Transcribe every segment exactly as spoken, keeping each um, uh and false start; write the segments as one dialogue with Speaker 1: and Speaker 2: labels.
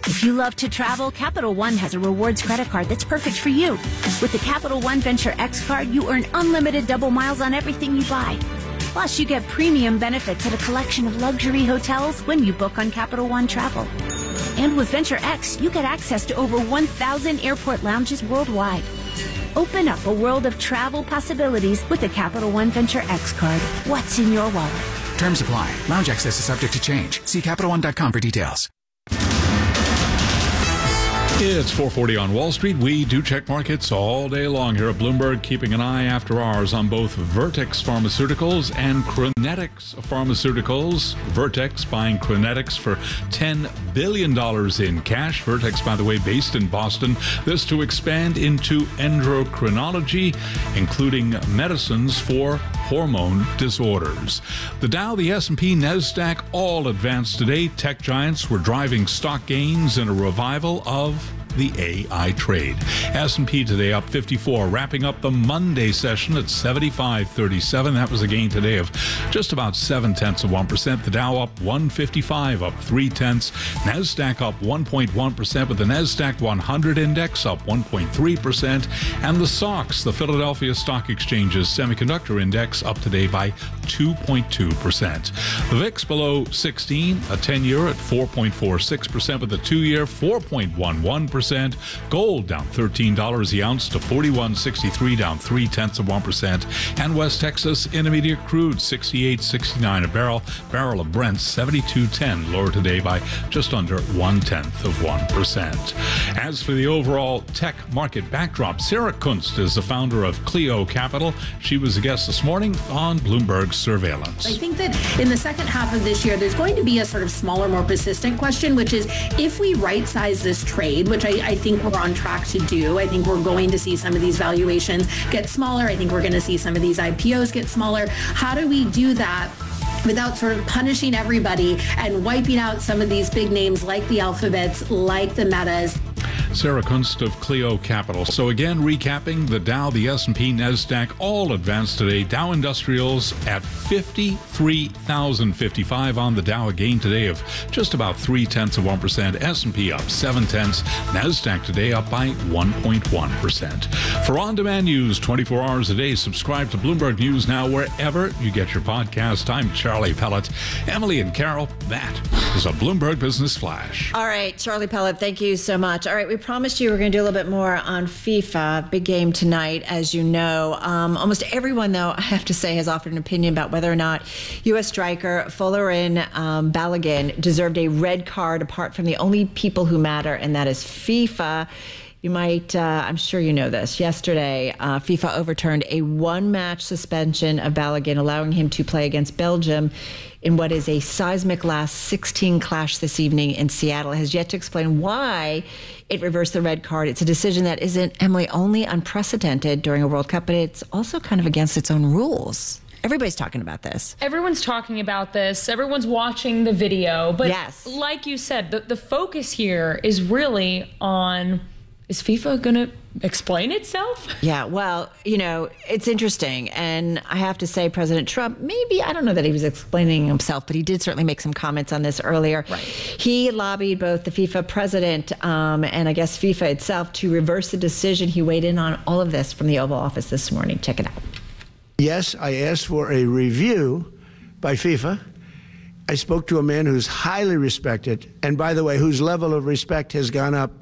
Speaker 1: If you love to travel, Capital One has a rewards credit card that's perfect for you. With the Capital One Venture X card, you earn unlimited double miles on everything you buy. Plus, you get premium benefits at a collection of luxury hotels when you book on Capital One Travel. And with Venture X, you get access to over one thousand airport lounges worldwide. Open up a world of travel possibilities with the Capital One Venture X card. What's in your wallet?
Speaker 2: Terms apply. Lounge access is subject to change. See Capital One dot com for details.
Speaker 3: It's four forty on Wall Street. We do check markets all day long here at Bloomberg, keeping an eye after hours on both Vertex Pharmaceuticals and Crinetics Pharmaceuticals. Vertex buying Crinetics for ten billion dollars in cash. Vertex, by the way, based in Boston. This to expand into endocrinology, including medicines for hormone disorders. The Dow, the S and P, NASDAQ all advanced today. Tech giants were driving stock gains in a revival of the A I trade. S and P today up fifty-four, wrapping up the Monday session at seventy-five thirty-seven. That was a gain today of just about seven tenths of one percent. The Dow up one fifty-five, up three tenths. NASDAQ up one point one percent, with the NASDAQ one hundred index up one point three percent. And the S O X, the Philadelphia Stock Exchange's semiconductor index, up today by two point two percent. The V I X below sixteen, a ten-year at four point four six percent, with the two-year four point one one percent. Gold down thirteen dollars the ounce to forty-one sixty-three, down three tenths of one percent. And West Texas Intermediate crude sixty-eight sixty-nine a barrel. Barrel of Brent seventy-two ten, lower today by just under one tenth of one percent. As for the overall tech market backdrop, Sarah Kunst is the founder of Clio Capital. She was a guest this morning on Bloomberg Surveillance.
Speaker 4: I think that in the second half of this year, there's going to be a sort of smaller, more persistent question, which is if we right-size this trade, which I, I think we're on track to do. I think we're going to see some of these valuations get smaller. I think we're going to see some of these I P Os get smaller. How do we do that without sort of punishing everybody and wiping out some of these big names like the Alphabets, like the Metas?
Speaker 3: Sarah Kunst of Clio Capital. So again, recapping, the Dow, the S and P, NASDAQ all advanced today. Dow Industrials at fifty-three thousand fifty-five on the Dow, a gain today of just about three tenths of one percent. S and P up seven tenths. NASDAQ today up by one point one percent. For on-demand news twenty-four hours a day, subscribe to Bloomberg News Now wherever you get your podcast. I'm Charlie Pellet. Emily and Carol, that is a Bloomberg Business Flash.
Speaker 5: All right, Charlie Pellet, thank you so much. All right, we promised you we were going to do a little bit more on FIFA. Big game tonight, as you know. Um, almost everyone, though, I have to say, has offered an opinion about whether or not U S striker Folarin um, Balogun deserved a red card, apart from the only people who matter, and that is FIFA. You might, uh, I'm sure you know this. Yesterday, uh, FIFA overturned a one-match suspension of Balogun, allowing him to play against Belgium in what is a seismic last sixteen clash this evening in Seattle. It has yet to explain why it reversed the red card. It's a decision that isn't, Emily, only unprecedented during a World Cup, but it's also kind of against its own rules. Everybody's talking about this.
Speaker 6: Everyone's talking about this. Everyone's watching the video. But
Speaker 5: yes,
Speaker 6: like you said, the, the focus here is really on, is FIFA going to explain itself?
Speaker 5: Yeah, well, you know, it's interesting. And I have to say, President Trump, maybe, I don't know that he was explaining himself, but he did certainly make some comments on this earlier.
Speaker 6: Right.
Speaker 5: He lobbied both the FIFA president um, and I guess FIFA itself to reverse the decision. He weighed in on all of this from the Oval Office this morning. Check it out.
Speaker 7: Yes, I asked for a review by FIFA. I spoke to a man who's highly respected, and by the way, whose level of respect has gone up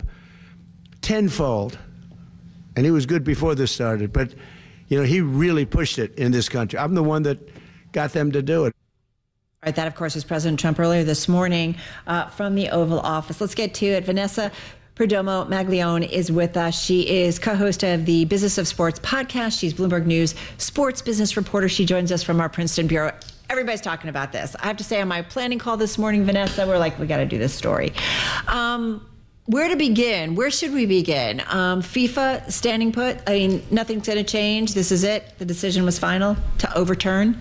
Speaker 7: tenfold. And he was good before this started, but, you know, he really pushed it in this country. I'm the one that got them to do it.
Speaker 5: All right, that, of course, was President Trump earlier this morning uh, from the Oval Office. Let's get to it. Vanessa Perdomo Maglione is with us. She is co-host of the Business of Sports podcast. She's Bloomberg News sports business reporter. She joins us from our Princeton bureau. Everybody's talking about this. I have to say, on my planning call this morning, Vanessa, we're like, we got to do this story. Um, Where to begin? Where should we begin? Um, FIFA standing put? I mean, nothing's going to change. This is it. The decision was final to overturn.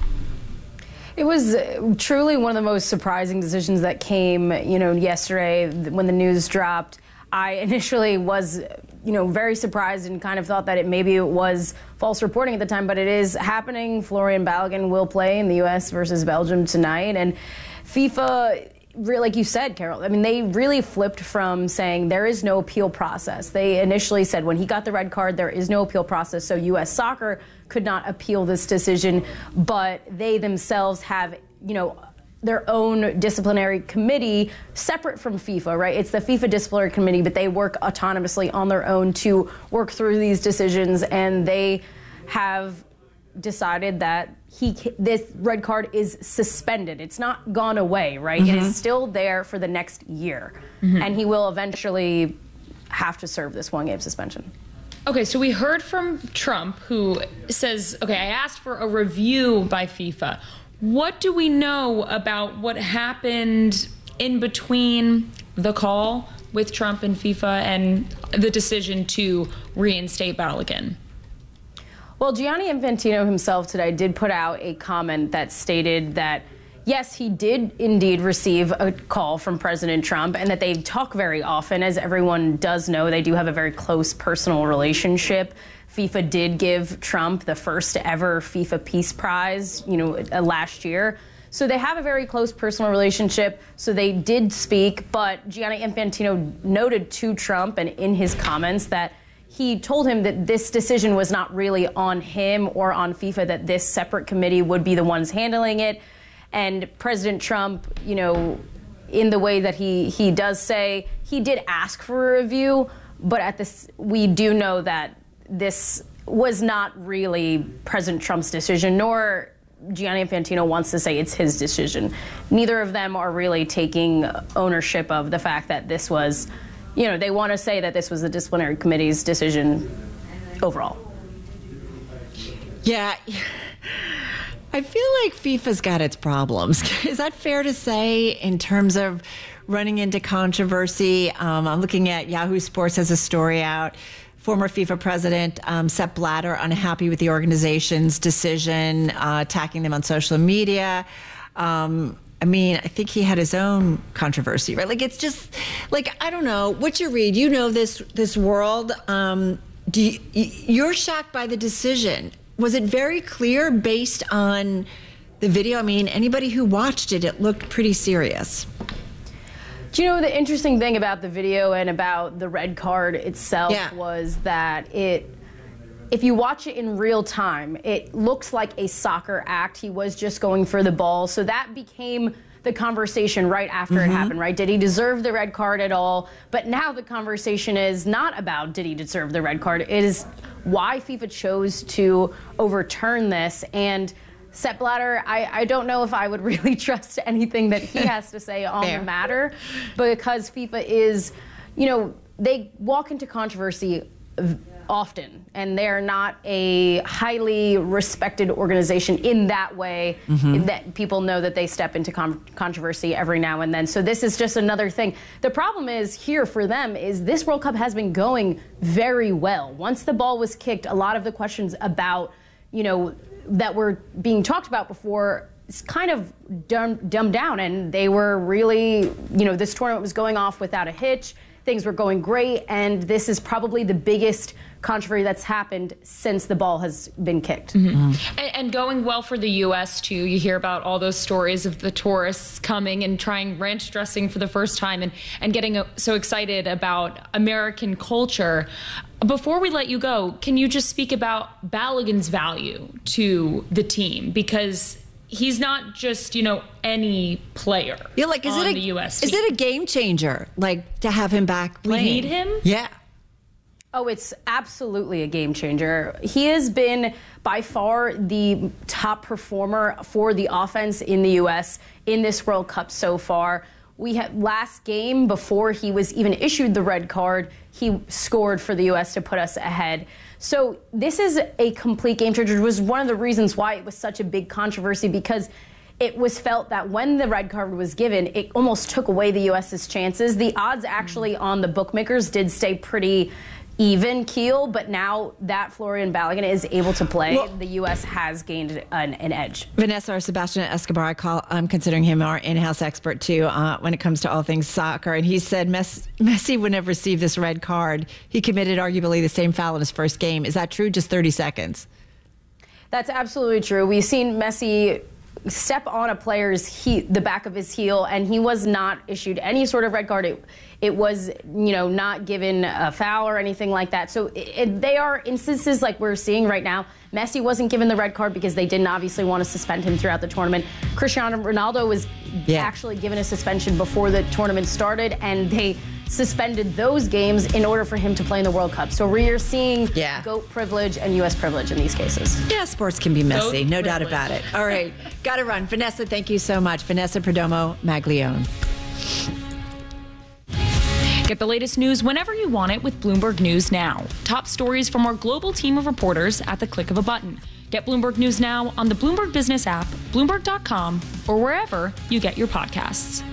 Speaker 8: It was truly one of the most surprising decisions that came, you know, yesterday when the news dropped. I initially was, you know, very surprised and kind of thought that it maybe it was false reporting at the time, but it is happening. Folarin Balogun will play in the U S versus Belgium tonight, and FIFA like you said, Carol, I mean, they really flipped from saying there is no appeal process. They initially said when he got the red card, there is no appeal process, so U S Soccer could not appeal this decision, but they themselves have, you know, their own disciplinary committee separate from FIFA, right? It's the FIFA disciplinary committee, but they work autonomously on their own to work through these decisions, and they have decided that he this red card is suspended. It's not gone away, right? Mm-hmm. It is still there for the next year, mm-hmm. and he will eventually have to serve this one game suspension.
Speaker 6: Okay, so we heard from Trump, who says, okay, I asked for a review by FIFA. What do we know about what happened in between the call with Trump and FIFA and the decision to reinstate Balogun?
Speaker 8: Well, Gianni Infantino himself today did put out a comment that stated that, yes, he did indeed receive a call from President Trump and that they talk very often. As everyone does know, they do have a very close personal relationship. FIFA did give Trump the first ever FIFA Peace Prize, you know, last year. So they have a very close personal relationship. So they did speak, but Gianni Infantino noted to Trump and in his comments that he told him that this decision was not really on him or on FIFA, that this separate committee would be the ones handling it. And President Trump, you know, in the way that he, he does say, he did ask for a review, but at this, we do know that this was not really President Trump's decision, nor Gianni Infantino wants to say it's his decision. Neither of them are really taking ownership of the fact that this was, you know, they want to say that this was the disciplinary committee's decision overall.
Speaker 5: Yeah. I feel like FIFA's got its problems. Is that fair to say in terms of running into controversy? Um, I'm looking at Yahoo Sports has a story out. Former FIFA president um, Sepp Blatter unhappy with the organization's decision, uh, attacking them on social media. Um, I mean, I think he had his own controversy, right? Like, it's just, like, I don't know. What's your read? You know this this world. Um, do you, you're shocked by the decision. Was it very clear based on the video? I mean, anybody who watched it, it looked pretty serious.
Speaker 8: Do you know the interesting thing about the video and about the red card itself
Speaker 5: yeah.
Speaker 8: was that it, if you watch it in real time, it looks like a soccer act. He was just going for the ball. So that became the conversation right after mm-hmm. it happened, right? Did he deserve the red card at all? But now the conversation is not about did he deserve the red card. It is why FIFA chose to overturn this. And Sepp Blatter, I, I don't know if I would really trust anything that he has to say on Fair. the matter, because FIFA is, you know, they walk into controversy often, and they're not a highly respected organization in that way, mm-hmm. that people know that they step into con- controversy every now and then. So this is just another thing. The problem is here for them is this World Cup has been going very well. Once the ball was kicked, a lot of the questions about, you know, that were being talked about before is kind of dumbed, dumbed down, and they were really, you know, this tournament was going off without a hitch. Things were going great, and this is probably the biggest controversy that's happened since the ball has been kicked.
Speaker 6: Mm-hmm. Mm-hmm. And, and going well for the U S too. You hear about all those stories of the tourists coming and trying ranch dressing for the first time and, and getting so excited about American culture. Before we let you go, can you just speak about Balogun's value to the team? Because he's not just, you know, any player.
Speaker 5: Yeah, like, is
Speaker 6: on
Speaker 5: it a,
Speaker 6: the U S team.
Speaker 5: Is it a game changer, like, to have him back playing?
Speaker 6: We need him?
Speaker 5: Yeah.
Speaker 8: Oh, it's absolutely a game changer. He has been by far the top performer for the offense in the U S in this World Cup so far. We had last game before he was even issued the red card, he scored for the U S to put us ahead. So this is a complete game changer. It was one of the reasons why it was such a big controversy, because it was felt that when the red card was given, it almost took away the U S's chances. The odds actually on the bookmakers did stay pretty even keel, but now that Florian Balogun is able to play, well, the U S has gained an, an edge.
Speaker 5: Vanessa, or Sebastian Escobar, I call, I'm considering him our in-house expert too uh, when it comes to all things soccer, and he said Messi, Messi would have received this red card. He committed arguably the same foul in his first game. Is that true? Just thirty seconds.
Speaker 8: That's absolutely true. We've seen Messi step on a player's he- the back of his heel, and he was not issued any sort of red card. It, it was, you know, not given a foul or anything like that. So it, it, they are instances like we're seeing right now. Messi wasn't given the red card because they didn't obviously want to suspend him throughout the tournament. Cristiano Ronaldo was yeah. actually given a suspension before the tournament started, and they suspended those games in order for him to play in the World Cup. So we are seeing
Speaker 5: yeah.
Speaker 8: GOAT privilege and U S privilege in these cases.
Speaker 5: Yeah, sports can be messy,
Speaker 6: GOAT
Speaker 5: no
Speaker 6: privilege.
Speaker 5: doubt about it. All right, got to run. Vanessa, thank you so much. Vanessa Perdomo Maglione.
Speaker 6: Get the latest news whenever you want it with Bloomberg News Now. Top stories from our global team of reporters at the click of a button. Get Bloomberg News Now on the Bloomberg Business app, Bloomberg dot com, or wherever you get your podcasts.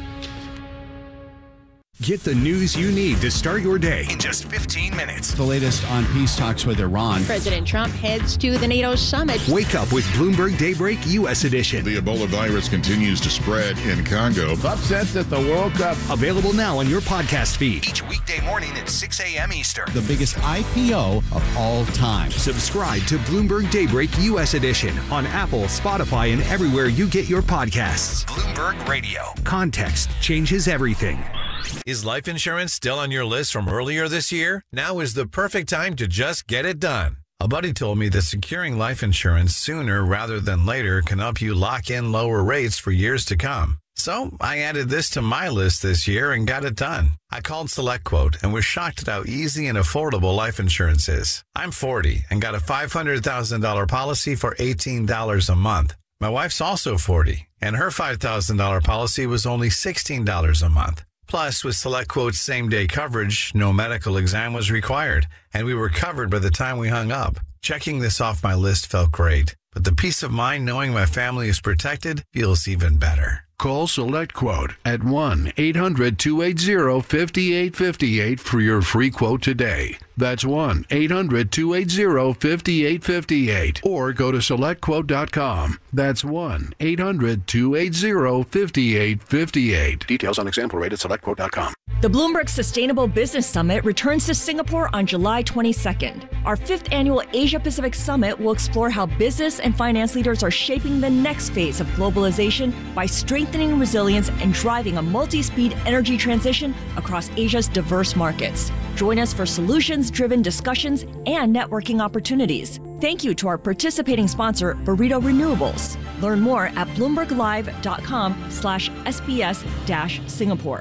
Speaker 9: Get the news you need to start your day in just fifteen minutes.
Speaker 10: The latest on peace talks with Iran.
Speaker 11: President Trump heads to the NATO summit.
Speaker 9: Wake up with Bloomberg Daybreak U S edition.
Speaker 12: The Ebola virus continues to spread in Congo.
Speaker 7: Upsets at the World Cup.
Speaker 9: Available now on your podcast feed. Each weekday morning at six a.m. Eastern.
Speaker 10: The biggest I P O of all time.
Speaker 9: Subscribe to Bloomberg Daybreak U S edition on Apple, Spotify, and everywhere you get your podcasts. Bloomberg Radio. Context changes everything.
Speaker 13: Is life insurance still on your list from earlier this year? Now is the perfect time to just get it done. A buddy told me that securing life insurance sooner rather than later can help you lock in lower rates for years to come. So I added this to my list this year and got it done. I called SelectQuote and was shocked at how easy and affordable life insurance is. I'm forty and got a five hundred thousand dollars policy for eighteen dollars a month. My wife's also forty, and her five thousand dollars policy was only sixteen dollars a month. Plus, with SelectQuote's same-day coverage, no medical exam was required, and we were covered by the time we hung up. Checking this off my list felt great, but the peace of mind knowing my family is protected feels even better.
Speaker 14: Call SelectQuote at one eight hundred two eight zero five eight five eight for your free quote today. That's one eight hundred two eight zero five eight five eight. Or go to select quote dot com. That's one eight hundred two eight zero five eight five eight. Details on example rate at select quote dot com.
Speaker 15: The Bloomberg Sustainable Business Summit returns to Singapore on July twenty-second. Our fifth annual Asia-Pacific Summit will explore how business and finance leaders are shaping the next phase of globalization by strengthening resilience and driving a multi-speed energy transition across Asia's diverse markets. Join us for solutions-driven discussions and networking opportunities. Thank you to our participating sponsor, Burrito Renewables. Learn more at bloomberglive.com slash SBS dash Singapore.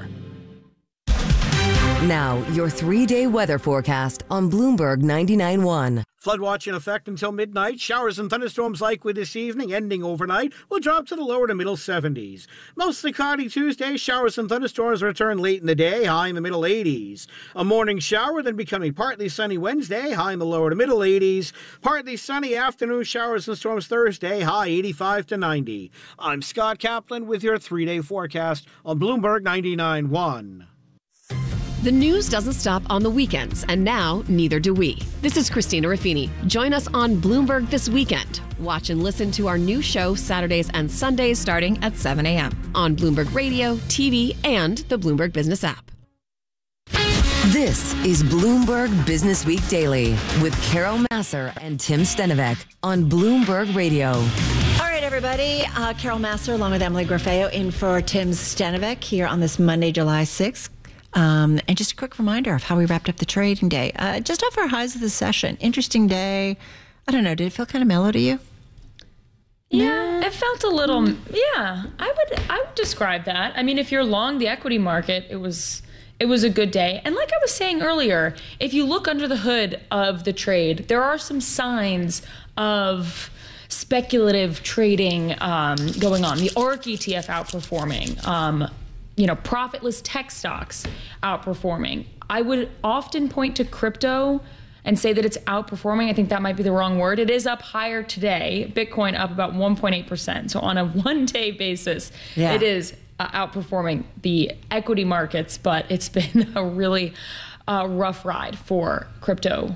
Speaker 16: Now, your three-day weather forecast on Bloomberg ninety-nine point one.
Speaker 17: Flood watch in effect until midnight. Showers and thunderstorms likely this evening, ending overnight. Will drop to the lower to middle seventies. Mostly cloudy Tuesday. Showers and thunderstorms return late in the day, high in the middle eighties. A morning shower, then becoming partly sunny Wednesday, high in the lower to middle eighties. Partly sunny afternoon showers and storms Thursday, high eighty-five to ninety. I'm Scott Kaplan with your three-day forecast on Bloomberg ninety-nine point one.
Speaker 18: The news doesn't stop on the weekends, and now neither do we. This is Christina Raffini. Join us on Bloomberg this weekend. Watch and listen to our new show Saturdays and Sundays starting at seven a.m. on Bloomberg Radio, T V, and the Bloomberg Business app.
Speaker 16: This is Bloomberg Business Week Daily with Carol Massar and Tim Stenovec on Bloomberg Radio.
Speaker 5: All right, everybody. Uh, Carol Massar along with Emily Grafeo in for Tim Stenovec here on this Monday, July sixth. Um, and just a quick reminder of how we wrapped up the trading day. Uh, just off our highs of the session. Interesting day. I don't know. Did it feel kind of mellow to you?
Speaker 6: Yeah, it felt a little. Yeah, I would. I would describe that. I mean, if you're long the equity market, it was. It was a good day. And like I was saying earlier, if you look under the hood of the trade, there are some signs of speculative trading um, going on. The A R C E T F outperforming. Um, you know, profitless tech stocks outperforming. I would often point to crypto and say that it's outperforming. I think that might be the wrong word. It is up higher today. Bitcoin up about one point eight percent. So on a one-day basis, yeah. it is uh, outperforming the equity markets, but it's been a really uh, rough ride for crypto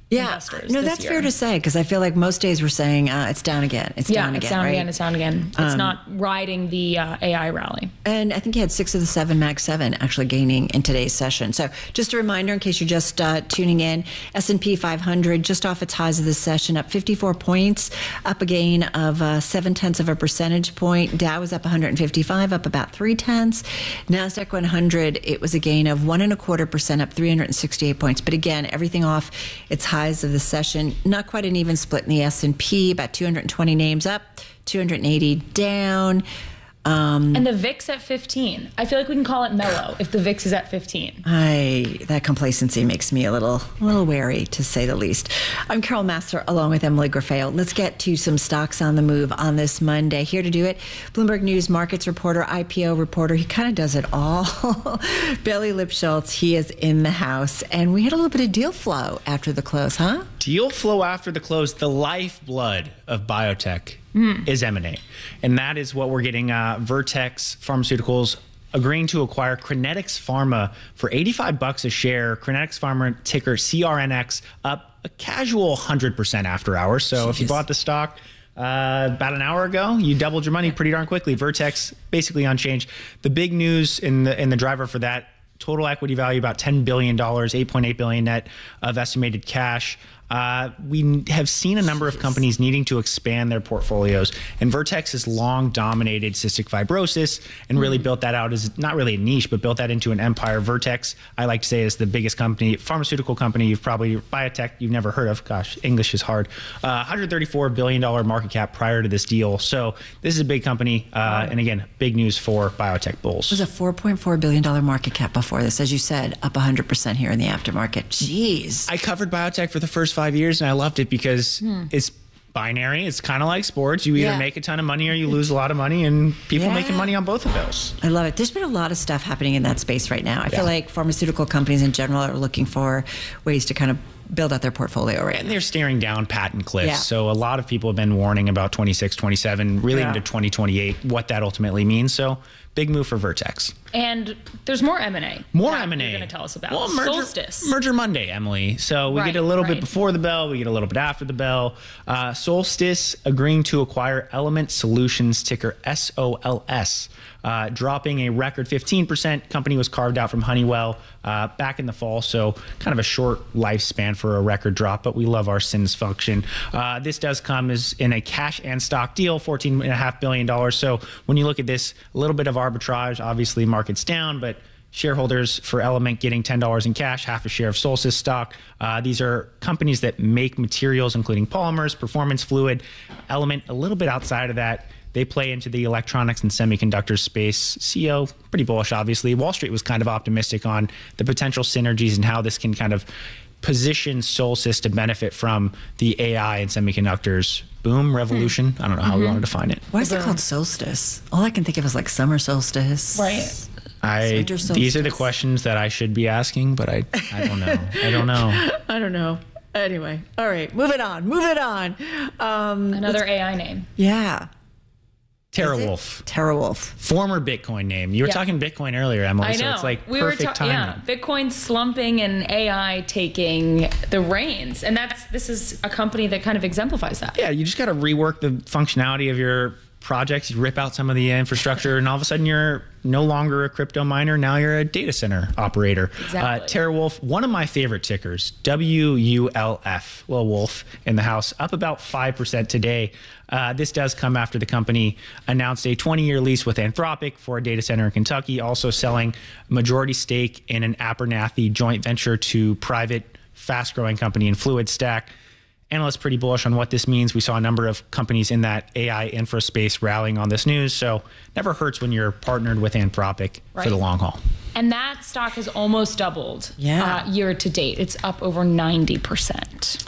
Speaker 5: yeah.
Speaker 6: investors.
Speaker 5: No,
Speaker 6: this
Speaker 5: that's
Speaker 6: year.
Speaker 5: fair to say, because I feel like most days we're saying uh, it's down again. It's
Speaker 6: yeah,
Speaker 5: down
Speaker 6: it's
Speaker 5: again.
Speaker 6: down
Speaker 5: right?
Speaker 6: again. It's down again. It's
Speaker 5: Um,
Speaker 6: not riding the uh, A I rally.
Speaker 5: And I think you had six of the seven Mag seven actually gaining in today's session. So just a reminder, in case you're just uh, tuning in, S and P five hundred just off its highs of this session, up fifty-four points, up a gain of uh, seven tenths of a percentage point. Dow was up one hundred fifty-five, up about three tenths. NASDAQ one hundred, it was a gain of one and a quarter percent, up three hundred sixty-eight points. But again, everything off its highs of the session. Not quite an even split in the S and P, about two hundred twenty names up, two hundred eighty down. Um,
Speaker 6: and the V I X at fifteen. I feel like we can call it mellow if the V I X is at fifteen.
Speaker 5: I that complacency makes me a little a little wary, to say the least. I'm Carol Massar along with Emily Griffeo. Let's get to some stocks on the move on this Monday. Here to do it, Bloomberg News markets reporter, I P O reporter. He kind of does it all. Bailey Lipschultz, he is in the house. And we had a little bit of deal flow after the close, huh?
Speaker 19: Deal flow after the close, the lifeblood of biotech. Mm. Is M and A. And that is what we're getting. Uh, Vertex Pharmaceuticals agreeing to acquire Crinetics Pharma for eighty-five bucks a share. Crinetics Pharma, ticker C R N X, up a casual one hundred percent after hours. So Jeez. If you bought the stock uh, about an hour ago, you doubled your money pretty darn quickly. Vertex basically unchanged. The big news in the in the driver for that, total equity value about ten billion dollars, eight point eight billion dollars net of estimated cash. Uh, we have seen a number of companies needing to expand their portfolios, and Vertex has long dominated cystic fibrosis and really mm. built that out as not really a niche, but built that into an empire. Vertex, I like to say, is the biggest company, pharmaceutical company you've probably, biotech you've never heard of. Gosh, English is hard. Uh, one hundred thirty-four billion dollars market cap prior to this deal. So this is a big company, uh, and again, big news for biotech bulls.
Speaker 5: It was a four point four billion dollars market cap before this, as you said, up one hundred percent here in the aftermarket. Jeez.
Speaker 19: I covered biotech for the first five years, and I loved it because hmm. it's binary. It's kind of like sports. You either yeah. make a ton of money or you lose a lot of money, and people yeah. making money on both of those.
Speaker 5: I love it. There's been a lot of stuff happening in that space right now. I yeah. feel like pharmaceutical companies in general are looking for ways to kind of build out their portfolio right
Speaker 19: and
Speaker 5: now.
Speaker 19: They're staring down patent cliffs.
Speaker 5: Yeah.
Speaker 19: So a lot of people have been warning about twenty-six, twenty-seven, really yeah. into twenty twenty-eight, what that ultimately means. So big move for Vertex.
Speaker 6: And there's more M and A.
Speaker 19: More M and A.
Speaker 6: You're going to tell us about.
Speaker 19: Well, merger,
Speaker 6: Solstice.
Speaker 19: Merger Monday, Emily. So we
Speaker 6: right,
Speaker 19: get a little
Speaker 6: right.
Speaker 19: bit before the bell. We get a little bit after the bell. Uh, Solstice agreeing to acquire Element Solutions, ticker S O L S. Uh, dropping a record fifteen percent. Company was carved out from Honeywell uh, back in the fall, so kind of a short lifespan for a record drop, but we love our S I Ns function. Uh, this does come as in a cash and stock deal, fourteen point five billion dollars. So when you look at this, a little bit of arbitrage, obviously market's down, but shareholders for Element getting ten dollars in cash, half a share of Solstice stock. Uh, these are companies that make materials, including polymers, performance fluid. Element, a little bit outside of that. They play into the electronics and semiconductor space. C E O, pretty bullish, obviously. Wall Street was kind of optimistic on the potential synergies and how this can kind of position Solstice to benefit from the A I and semiconductors boom, revolution. I don't know how mm-hmm. we want to define it.
Speaker 5: Why is it called solstice? All I can think of is like summer solstice.
Speaker 6: Right.
Speaker 19: I, these are the questions that I should be asking, but I, I don't know. I don't know.
Speaker 5: I don't know. Anyway, all right, move it on. Move it on. Um,
Speaker 6: Another A I name.
Speaker 5: Yeah.
Speaker 19: TeraWulf.
Speaker 5: TeraWulf.
Speaker 19: Former Bitcoin name. You were
Speaker 6: yeah.
Speaker 19: talking Bitcoin earlier, Emily,
Speaker 6: I know.
Speaker 19: so it's like
Speaker 6: we
Speaker 19: perfect
Speaker 6: were ta-
Speaker 19: timing.
Speaker 6: Yeah, Bitcoin slumping and A I taking the reins. And that's this is a company that kind of exemplifies that.
Speaker 19: Yeah, you just got to rework the functionality of your projects. You rip out some of the infrastructure, and all of a sudden you're no longer a crypto miner. Now you're a data center operator.
Speaker 6: Exactly.
Speaker 19: Uh, TeraWulf, one of my favorite tickers, W U L F, little wolf in the house, up about five percent today. Uh, this does come after the company announced a twenty-year lease with Anthropic for a data center in Kentucky, also selling majority stake in an Abernathy joint venture to private, fast-growing company in FluidStack. Analysts pretty bullish on what this means. We saw a number of companies in that A I infra space rallying on this news, so never hurts when you're partnered with Anthropic right. for the long haul.
Speaker 6: And that stock has almost doubled
Speaker 5: yeah.
Speaker 6: uh, year to date. It's up over ninety percent.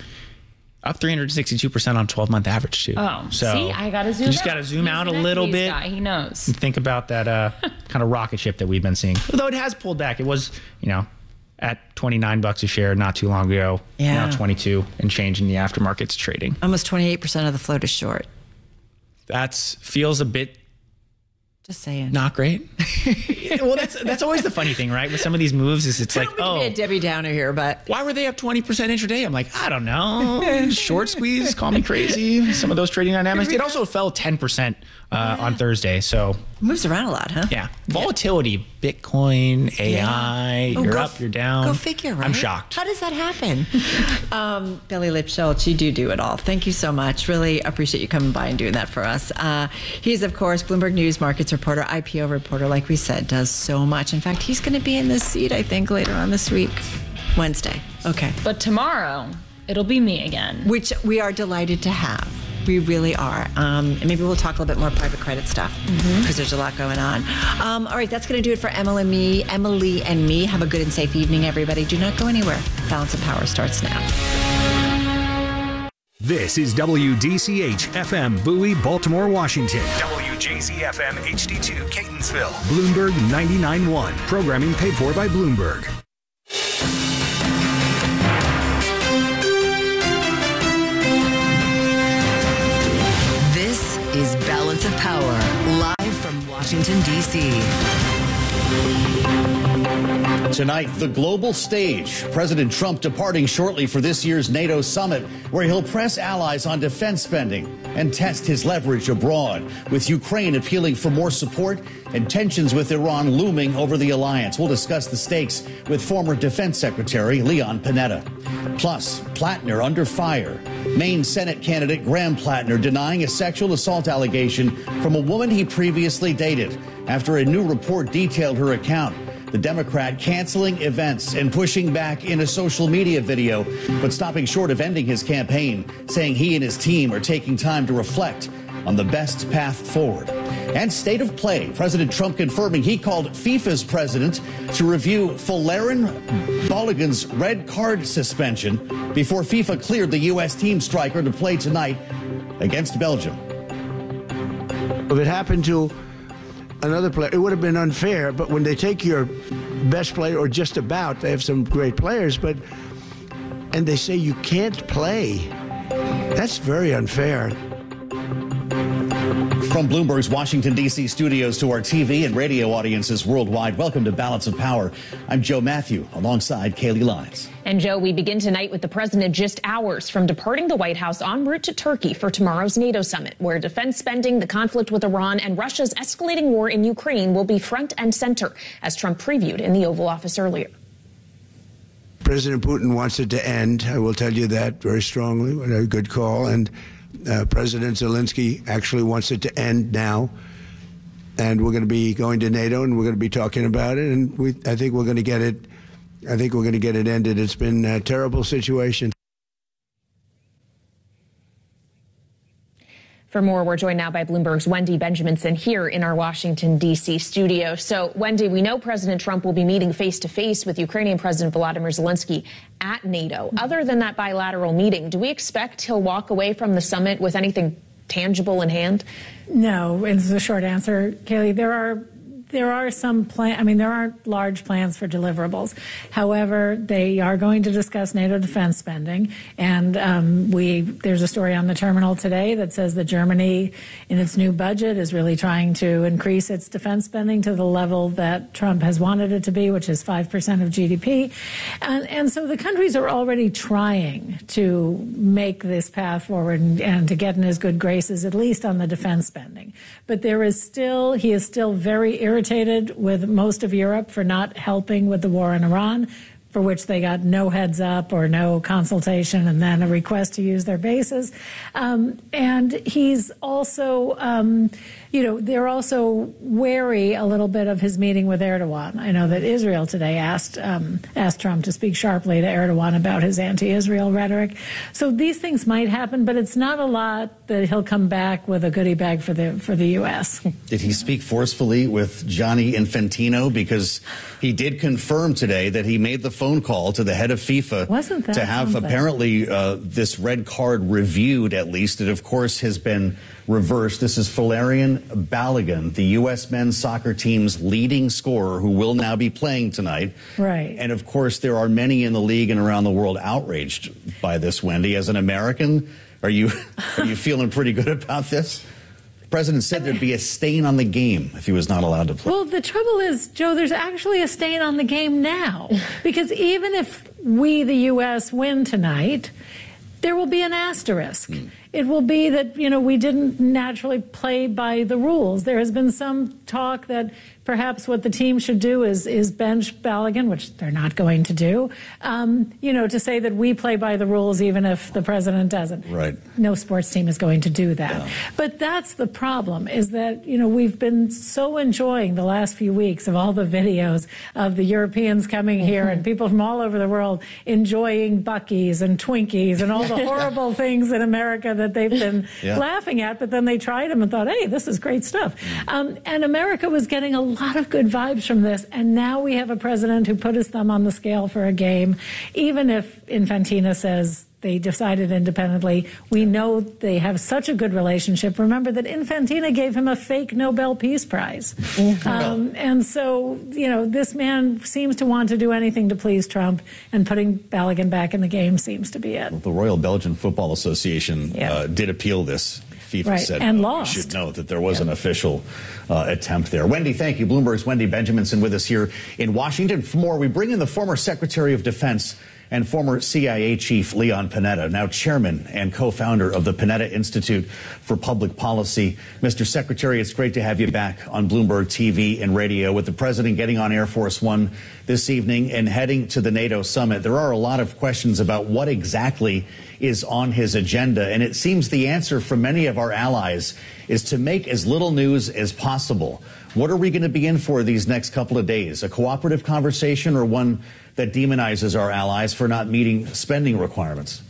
Speaker 19: Up three hundred sixty-two percent on twelve-month average, too.
Speaker 6: Oh,
Speaker 19: so
Speaker 6: see, I got to zoom
Speaker 19: You just
Speaker 6: out.
Speaker 19: got to zoom
Speaker 6: He's
Speaker 19: out a
Speaker 6: an
Speaker 19: little
Speaker 6: equities
Speaker 19: bit.
Speaker 6: Guy. He knows.
Speaker 19: And think about that uh, kind of rocket ship that we've been seeing. Although it has pulled back. It was, you know, at twenty-nine bucks a share not too long ago.
Speaker 5: Yeah.
Speaker 19: Now twenty-two and change in the aftermarket's trading.
Speaker 5: Almost twenty-eight percent of the float is short.
Speaker 19: That feels a bit
Speaker 5: Just saying.
Speaker 19: Not great. Well, that's that's always the funny thing, right? With some of these moves, is it's like, oh,
Speaker 5: be a Debbie Downer here, but
Speaker 19: why were they up twenty percent intraday? I'm like, I don't know. Short squeeze, call me crazy. Some of those trading dynamics. It also fell ten percent uh, yeah. on Thursday, so
Speaker 5: it moves around a lot, huh?
Speaker 19: Yeah, volatility, Bitcoin, A I.
Speaker 5: Yeah. Oh,
Speaker 19: you're
Speaker 5: go,
Speaker 19: up, you're down.
Speaker 5: Go figure. Right?
Speaker 19: I'm shocked.
Speaker 5: How does that happen? um, Billy Lipschultz, you do do it all. Thank you so much. Really appreciate you coming by and doing that for us. Uh, he's of course Bloomberg News markets reporter, I P O reporter. Like we said, does so much. In fact, he's going to be in this seat, I think, later on this week, Wednesday. Okay.
Speaker 6: But tomorrow, it'll be me again.
Speaker 5: Which we are delighted to have. We really are. Um, and maybe we'll talk a little bit more private credit stuff because mm-hmm. there's a lot going on. Um, all right, that's going to do it for Emily and me. Emily and me. Have a good and safe evening, everybody. Do not go anywhere. Balance of Power starts now.
Speaker 9: This is W D C H F M Bowie, Baltimore, Washington.
Speaker 20: W J Z F M H D two, Catonsville.
Speaker 9: Bloomberg ninety-nine point one. Programming paid for by Bloomberg.
Speaker 16: This is Balance of Power, live from Washington, D C
Speaker 21: Tonight, the global stage. President Trump departing shortly for this year's NATO summit, where he'll press allies on defense spending and test his leverage abroad, with Ukraine appealing for more support and tensions with Iran looming over the alliance. We'll discuss the stakes with former Defense Secretary Leon Panetta. Plus, Plattner under fire. Maine Senate candidate Graham Plattner denying a sexual assault allegation from a woman he previously dated after a new report detailed her account. The Democrat canceling events and pushing back in a social media video, but stopping short of ending his campaign, saying he and his team are taking time to reflect on the best path forward. And state of play, President Trump confirming he called FIFA's president to review Folarin Balogun's red card suspension before FIFA cleared the U S team striker to play tonight against Belgium.
Speaker 7: If it happened to another player, it would have been unfair, but when they take your best player, or just about, they have some great players, but and they say you can't play, that's very unfair.
Speaker 21: From Bloomberg's Washington, D C studios to our T V and radio audiences worldwide, welcome to Balance of Power. I'm Joe Matthew, alongside Kaylee Lyons.
Speaker 22: And Joe, we begin tonight with the president just hours from departing the White House en route to Turkey for tomorrow's NATO summit, where defense spending, the conflict with Iran, and Russia's escalating war in Ukraine will be front and center, as Trump previewed in the Oval Office earlier.
Speaker 7: President Putin wants it to end. I will tell you that very strongly. What a good call. And uh, President Zelensky actually wants it to end now. And we're going to be going to NATO, and we're going to be talking about it. And we, I think we're going to get it. I think we're going to get it ended. It's been a terrible situation.
Speaker 22: For more, we're joined now by Bloomberg's Wendy Benjaminson here in our Washington, D C studio. So, Wendy, we know President Trump will be meeting face-to-face with Ukrainian President Volodymyr Zelensky at NATO. Other than that bilateral meeting, do we expect he'll walk away from the summit with anything tangible in hand?
Speaker 23: No, is the short answer, Kaylee. There are There are some plan. I mean, there aren't large plans for deliverables. However, they are going to discuss NATO defense spending, and um, we there's a story on the terminal today that says that Germany, in its new budget, is really trying to increase its defense spending to the level that Trump has wanted it to be, which is five percent of G D P, and, and so the countries are already trying to make this path forward and, and to get in his good graces, at least on the defense spending. But there is still he is still very irritated. irritated with most of Europe for not helping with the war in Iran, for which they got no heads up or no consultation, and then a request to use their bases. Um, and he's also, um, you know, they're also wary a little bit of his meeting with Erdogan. I know that Israel today asked um, asked Trump to speak sharply to Erdogan about his anti-Israel rhetoric. So these things might happen, but it's not a lot that he'll come back with a goodie bag for the for the U S
Speaker 21: Did he speak forcefully with Gianni Infantino? Because he did confirm today that he made the phone call to the head of FIFA
Speaker 23: Wasn't that
Speaker 21: to have
Speaker 23: something?
Speaker 21: apparently uh, this red card reviewed, at least. It, of course, has been reversed. This is Folarin Balogun, the U S men's soccer team's leading scorer, who will now be playing tonight.
Speaker 23: Right.
Speaker 21: And, of course, there are many in the league and around the world outraged by this, Wendy. As an American, are you, are you feeling pretty good about this? The president said there'd be a stain on the game if he was not allowed to play.
Speaker 23: Well, the trouble is, Joe, there's actually a stain on the game now. Because even if we, the U S, win tonight, there will be an asterisk. Mm. It will be that, you know, we didn't naturally play by the rules. There has been some talk that perhaps what the team should do is is bench Balogun, which they're not going to do, um, you know, to say that we play by the rules even if the president doesn't.
Speaker 21: Right.
Speaker 23: No sports team is going to do that. Yeah. But that's the problem, is that, you know, we've been so enjoying the last few weeks of all the videos of the Europeans coming here mm-hmm. and people from all over the world enjoying Buc-ee's and Twinkies and all the horrible things in America that they've been yeah. laughing at, but then they tried them and thought, hey, this is great stuff. Mm. Um, and America was getting a lot of good vibes from this, and now we have a president who put his thumb on the scale for a game. Even if Infantino says they decided independently, we know they have such a good relationship. Remember that Infantino gave him a fake Nobel Peace Prize. Mm-hmm. Um, and so, you know, this man seems to want to do anything to please Trump, and putting Balogun back in the game seems to be it.
Speaker 21: Well, the Royal Belgian Football Association yeah. uh, did appeal this. FIFA
Speaker 23: right.
Speaker 21: said
Speaker 23: and
Speaker 21: uh,
Speaker 23: lost.
Speaker 21: We should note that there was yeah. an official uh, attempt there. Wendy, thank you. Bloomberg's Wendy Benjaminson with us here in Washington. For more, we bring in the former Secretary of Defense and former C I A Chief Leon Panetta, now chairman and co-founder of the Panetta Institute for Public Policy. Mister Secretary, it's great to have you back on Bloomberg T V and radio. With the president getting on Air Force One this evening and heading to the NATO summit, there are a lot of questions about what exactly is on his agenda. And it seems the answer from many of our allies is to make as little news as possible. What are we going to be in for these next couple of days? A cooperative conversation, or one that demonizes our allies for not meeting spending requirements?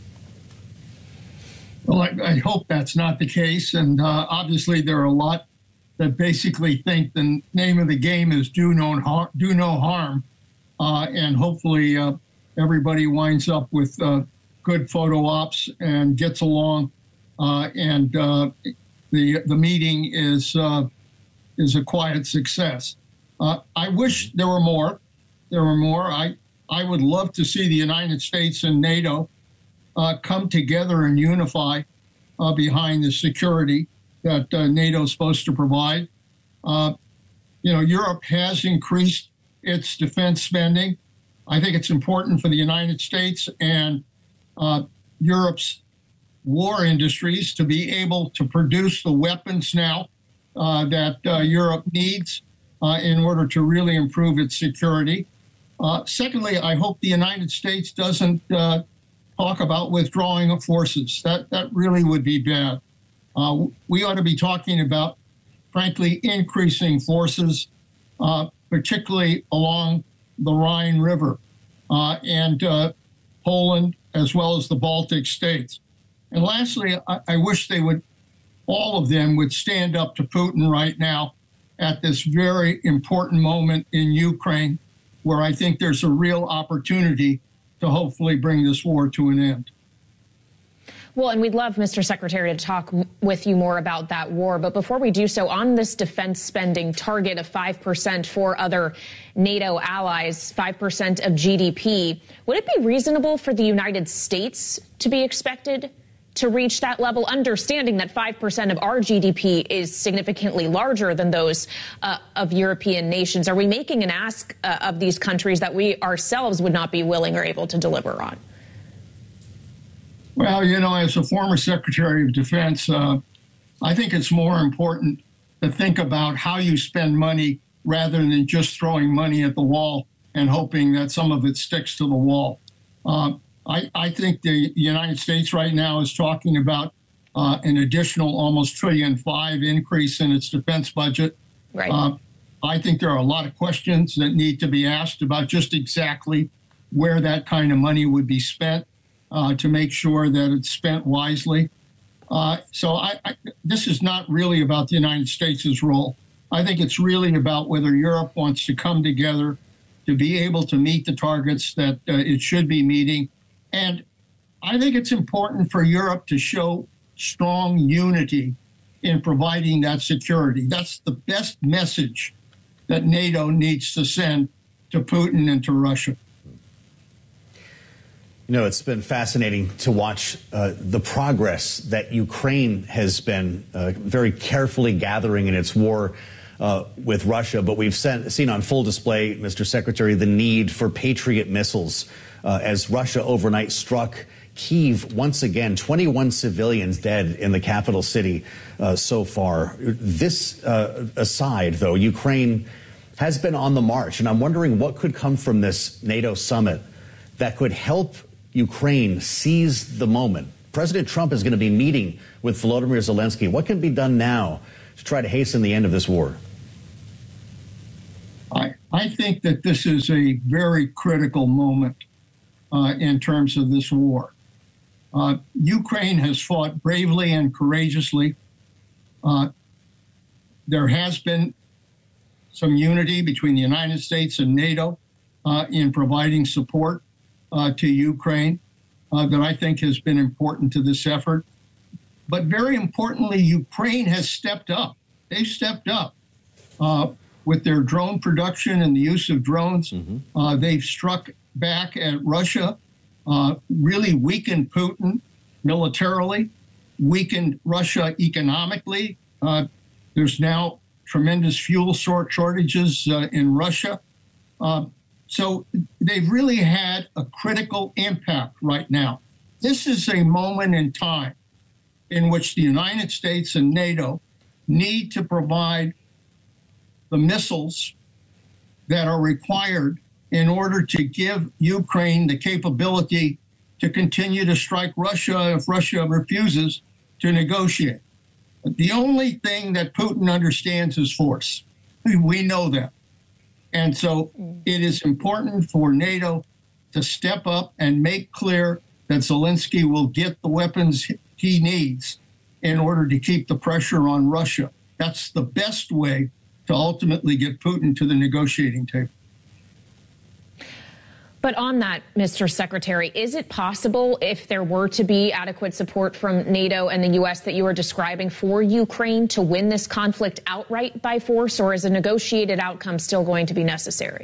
Speaker 1: Well, I, I hope that's not the case. And uh, obviously, there are a lot that basically think the name of the game is do no, har- do no harm. Uh, and hopefully uh, everybody winds up with uh, good photo ops and gets along. Uh, and uh, the, the meeting is, uh, is a quiet success. Uh, I wish there were more. There were more. I, I would love to see the United States and NATO uh, come together and unify uh, behind the security that uh, NATO is supposed to provide. Uh, you know, Europe has increased its defense spending. I think it's important for the United States and uh, Europe's war industries to be able to produce the weapons now uh, that uh, Europe needs uh, in order to really improve its security. Uh, secondly, I hope the United States doesn't uh, talk about withdrawing of forces. That that really would be bad. Uh, we ought to be talking about, frankly, increasing forces, uh, particularly along the Rhine River uh, and uh, Poland, as well as the Baltic states. And lastly, I, I wish they would, all of them would stand up to Putin right now at this very important moment in Ukraine, where I think there's a real opportunity to hopefully bring this war to an end.
Speaker 22: Well, and we'd love, Mister Secretary, to talk with you more about that war. But before we do so, on this defense spending target of five percent for other NATO allies, five percent of G D P, would it be reasonable for the United States to be expected to reach that level, understanding that five percent of our G D P is significantly larger than those uh, of European nations? Are we making an ask uh, of these countries that we ourselves would not be willing or able to deliver on?
Speaker 1: Well, you know, as a former Secretary of Defense, uh, I think it's more important to think about how you spend money rather than just throwing money at the wall and hoping that some of it sticks to the wall. Uh, I, I think the United States right now is talking about uh, an additional almost trillion five increase in its defense budget.
Speaker 22: Right.
Speaker 1: Uh, I think there are a lot of questions that need to be asked about just exactly where that kind of money would be spent uh, to make sure that it's spent wisely. Uh, so I, I, this is not really about the United States' role. I think it's really about whether Europe wants to come together to be able to meet the targets that uh, it should be meeting. And I think it's important for Europe to show strong unity in providing that security. That's the best message that NATO needs to send to Putin and to Russia.
Speaker 21: You know, it's been fascinating to watch uh, the progress that Ukraine has been uh, very carefully gathering in its war uh, with Russia. But we've sent, seen on full display, Mister Secretary, the need for Patriot missiles uh, as Russia overnight struck Kyiv once again. twenty-one civilians dead in the capital city uh, so far. This uh, aside, though, Ukraine has been on the march, and I'm wondering what could come from this NATO summit that could help Ukraine seize the moment. President Trump is going to be meeting with Volodymyr Zelensky. What can be done now to try to hasten the end of this war?
Speaker 1: I, I think that this is a very critical moment uh, in terms of this war. Uh, Ukraine has fought bravely and courageously. Uh, there has been some unity between the United States and NATO uh, in providing support Uh, to Ukraine uh, that I think has been important to this effort. But very importantly, Ukraine has stepped up. They've stepped up uh, with their drone production and the use of drones. Mm-hmm. Uh, they've struck back at Russia, uh, really weakened Putin militarily, weakened Russia economically. Uh, there's now tremendous fuel shortages uh, in Russia. Uh, So they've really had a critical impact right now. This is a moment in time in which the United States and NATO need to provide the missiles that are required in order to give Ukraine the capability to continue to strike Russia if Russia refuses to negotiate. But the only thing that Putin understands is force. We know that. And so it is important for NATO to step up and make clear that Zelensky will get the weapons he needs in order to keep the pressure on Russia. That's the best way to ultimately get Putin to the negotiating table.
Speaker 22: But on that, Mister Secretary, is it possible, if there were to be adequate support from NATO and the U S that you were describing for Ukraine, to win this conflict outright by force, or is a negotiated outcome still going to be necessary?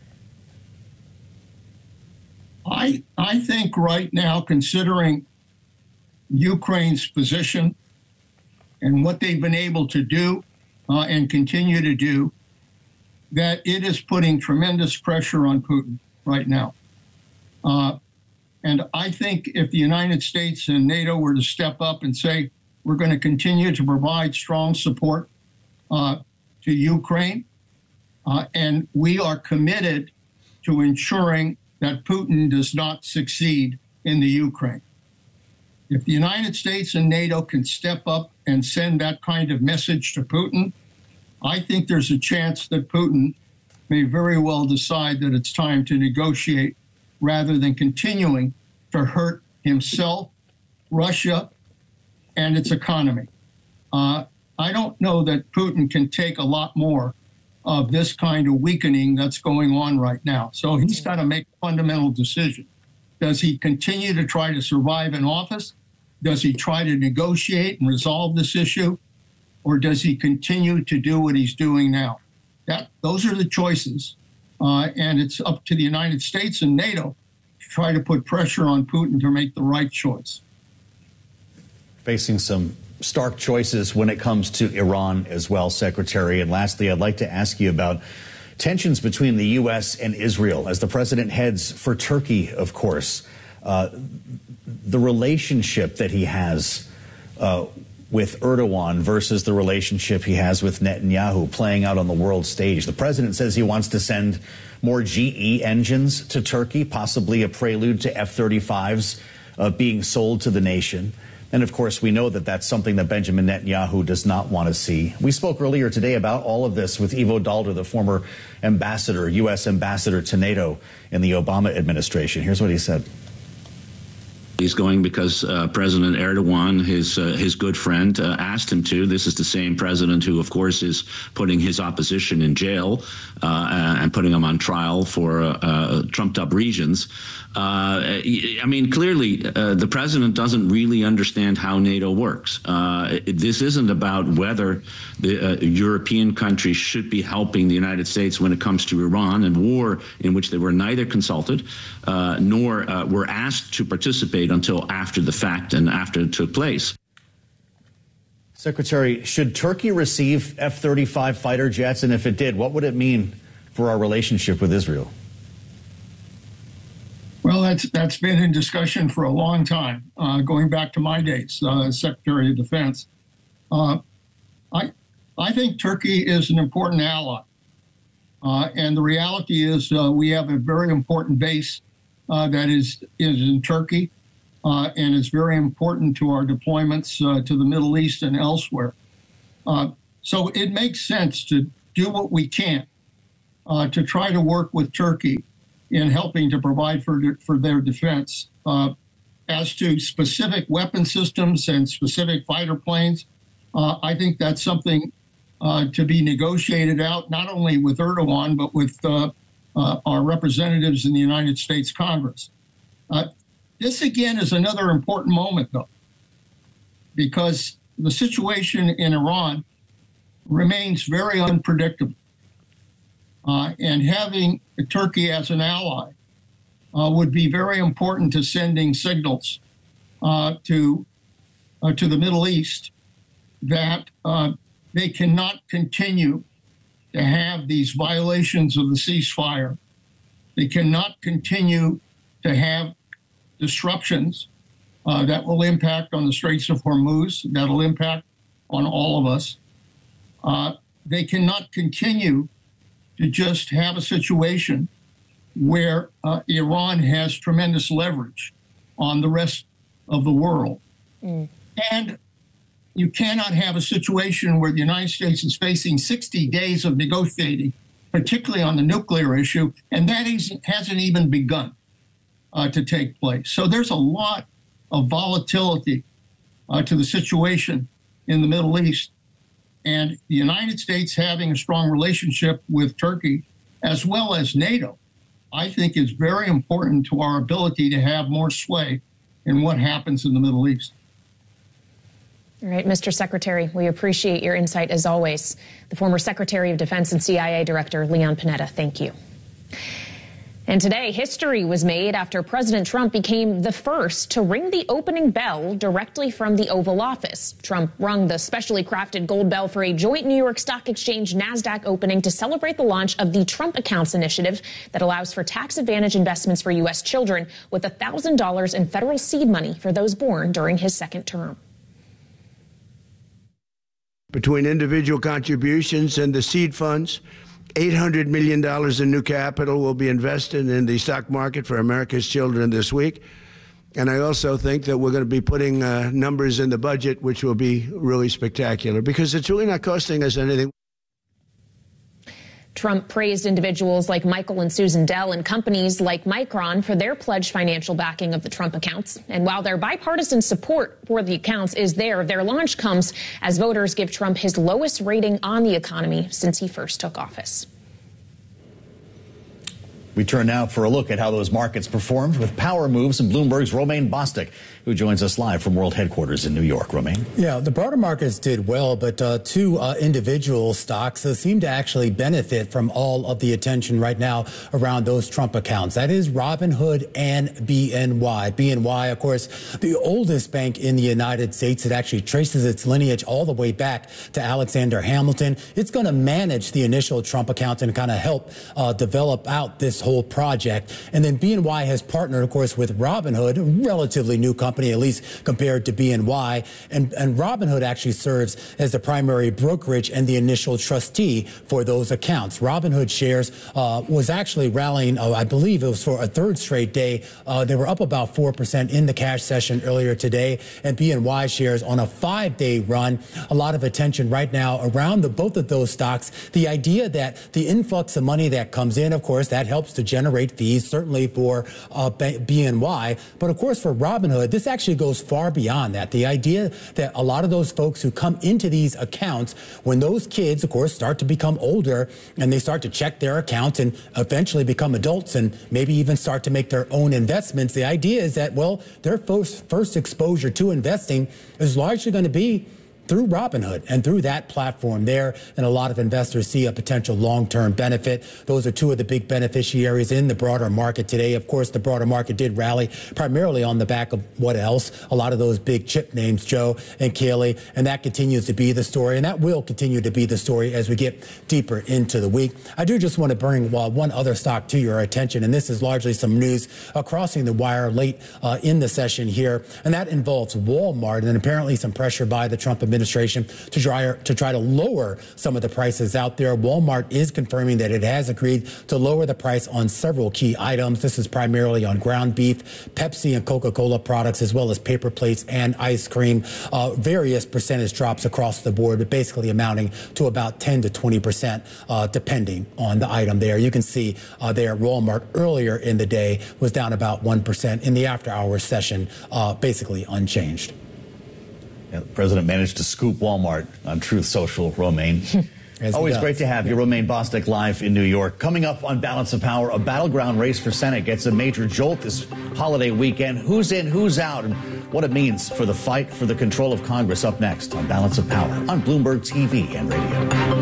Speaker 1: I, I think right now, considering Ukraine's position and what they've been able to do uh, and continue to do, that it is putting tremendous pressure on Putin right now. Uh, and I think if the United States and NATO were to step up and say, we're going to continue to provide strong support uh, to Ukraine, uh, and we are committed to ensuring that Putin does not succeed in the Ukraine. If the United States and NATO can step up and send that kind of message to Putin, I think there's a chance that Putin may very well decide that it's time to negotiate rather than continuing to hurt himself, Russia, and its economy. Uh, I don't know that Putin can take a lot more of this kind of weakening that's going on right now. So he's got to make a fundamental decision. Does he continue to try to survive in office? Does he try to negotiate and resolve this issue? Or does he continue to do what he's doing now? That, those are the choices, uh, and it's up to the United States and NATO to try to put pressure on Putin to make the right choice.
Speaker 21: Facing some stark choices when it comes to Iran as well, Secretary. And lastly, I'd like to ask you about tensions between the U S and Israel as the president heads for Turkey, of course. Uh, the relationship that he has uh, with Erdogan versus the relationship he has with Netanyahu playing out on the world stage. The president says he wants to send more G E engines to Turkey, possibly a prelude to F thirty-fives uh, being sold to the nation. And of course, we know that that's something that Benjamin Netanyahu does not want to see. We spoke earlier today about all of this with Ivo Daalder, the former ambassador, U S ambassador to NATO in the Obama administration. Here's what he said.
Speaker 2: He's going because uh, President Erdogan, his uh, his good friend, uh, asked him to. This is the same president who, of course, is putting his opposition in jail uh, and putting them on trial for uh, uh, trumped-up regions. Uh, I mean, clearly, uh, the president doesn't really understand how NATO works. Uh, this isn't about whether the uh, European countries should be helping the United States when it comes to Iran and war in which they were neither consulted uh, nor uh, were asked to participate until after the fact and after it took place.
Speaker 21: Secretary, should Turkey receive F thirty-five fighter jets? And if it did, what would it mean for our relationship with Israel?
Speaker 1: Well, that's that's been in discussion for a long time, uh, going back to my days uh, as Secretary of Defense. Uh, I I think Turkey is an important ally, uh, and the reality is uh, we have a very important base uh, that is is in Turkey, uh, and it's very important to our deployments uh, to the Middle East and elsewhere. Uh, so it makes sense to do what we can uh, to try to work with Turkey in helping to provide for for their defense. Uh, as to specific weapon systems and specific fighter planes, uh, I think that's something uh, to be negotiated out, not only with Erdogan, but with uh, uh, our representatives in the United States Congress. Uh, this, again, is another important moment, though, because the situation in Iran remains very unpredictable. Uh, and having Turkey as an ally uh, would be very important to sending signals uh, to uh, to the Middle East that uh, they cannot continue to have these violations of the ceasefire. They cannot continue to have disruptions uh, that will impact on the Straits of Hormuz, that will impact on all of us. Uh, they cannot continue to just have a situation where uh, Iran has tremendous leverage on the rest of the world. Mm. And you cannot have a situation where the United States is facing sixty days of negotiating, particularly on the nuclear issue, and that hasn't even begun uh, to take place. So there's a lot of volatility uh, to the situation in the Middle East. And the United States having a strong relationship with Turkey, as well as NATO, I think is very important to our ability to have more sway in what happens in the Middle East.
Speaker 22: All right, Mister Secretary, we appreciate your insight as always. The former Secretary of Defense and C I A Director, Leon Panetta, thank you. And today, history was made after President Trump became the first to ring the opening bell directly from the Oval Office. Trump rung the specially crafted gold bell for a joint New York Stock Exchange NASDAQ opening to celebrate the launch of the Trump Accounts initiative that allows for tax advantage investments for U S children with one thousand dollars in federal seed money for those born during his second term.
Speaker 7: Between individual contributions and the seed funds, eight hundred million dollars in new capital will be invested in the stock market for America's children this week. And I also think that we're going to be putting uh, numbers in the budget, which will be really spectacular, because it's really not costing us anything.
Speaker 22: Trump praised individuals like Michael and Susan Dell and companies like Micron for their pledged financial backing of the Trump accounts. And while their bipartisan support for the accounts is there, their launch comes as voters give Trump his lowest rating on the economy since he first took office.
Speaker 21: We turn now for a look at how those markets performed with power moves and Bloomberg's Romaine Bostick, who joins us live from World Headquarters in New York. Romaine?
Speaker 3: Yeah, the broader markets did well, but uh, two uh, individual stocks uh, seem to actually benefit from all of the attention right now around those Trump accounts. That is Robinhood and B N Y. B N Y, of course, the oldest bank in the United States. It actually traces its lineage all the way back to Alexander Hamilton. It's going to manage the initial Trump accounts and kind of help uh, develop out this whole project. And then B N Y has partnered, of course, with Robinhood, a relatively new company, at least compared to B N Y. And, and Robinhood actually serves as the primary brokerage and the initial trustee for those accounts. Robinhood shares uh, was actually rallying, uh, I believe it was for a third straight day. Uh, they were up about four percent in the cash session earlier today. And B N Y shares on a five-day run. A lot of attention right now around the, both of those stocks. The idea that the influx of money that comes in, of course, that helps to generate fees, certainly for uh, B N Y. But of course, for Robinhood, this actually goes far beyond that. The idea that a lot of those folks who come into these accounts, when those kids, of course, start to become older and they start to check their accounts and eventually become adults and maybe even start to make their own investments, the idea is that, well, their first, first exposure to investing is largely going to be through Robinhood and through that platform there. And a lot of investors see a potential long-term benefit. Those are two of the big beneficiaries in the broader market today. Of course, the broader market did rally primarily on the back of what else? A lot of those big chip names, Joe and Kaylee. And that continues to be the story. And that will continue to be the story as we get deeper into the week. I do just want to bring well, one other stock to your attention. And this is largely some news uh, crossing the wire late uh, in the session here. And that involves Walmart and apparently some pressure by the Trump administration administration to try to try to lower some of the prices out there. Walmart is confirming that it has agreed to lower the price on several key items. This is primarily on ground beef, Pepsi and Coca-Cola products, as well as paper plates and ice cream. Uh, various percentage drops across the board, but basically amounting to about ten to twenty percent, uh, depending on the item there. You can see uh, there Walmart earlier in the day was down about one percent. In the after-hours session, uh, basically unchanged.
Speaker 21: Yeah, the president managed to scoop Walmart on Truth Social. Romaine. Always great to have you. Romaine Bostick live in New York. Coming up on Balance of Power, a battleground race for Senate gets a major jolt this holiday weekend. Who's in, who's out, and what it means for the fight for the control of Congress. Up next on Balance of Power on Bloomberg T V and radio.